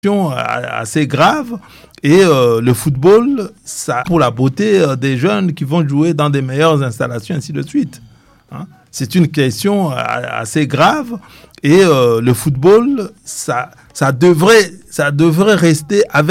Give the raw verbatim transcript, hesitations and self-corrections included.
assez grave et euh, le football, ça pour la beauté euh, des jeunes qui vont jouer dans des meilleures installations, ainsi de suite. Hein? C'est une question euh, assez grave et euh, le football, ça, ça devrait, ça devrait rester avec